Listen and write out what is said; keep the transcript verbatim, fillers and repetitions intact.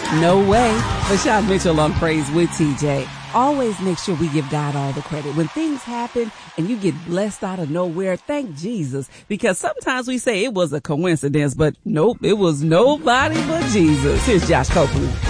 No way. Vashawn Mitchell on Praise with T J. Always make sure we give God all the credit. When things happen and you get blessed out of nowhere, thank Jesus. Because sometimes we say it was a coincidence, but nope, it was nobody but Jesus. Here's Josh Copeland.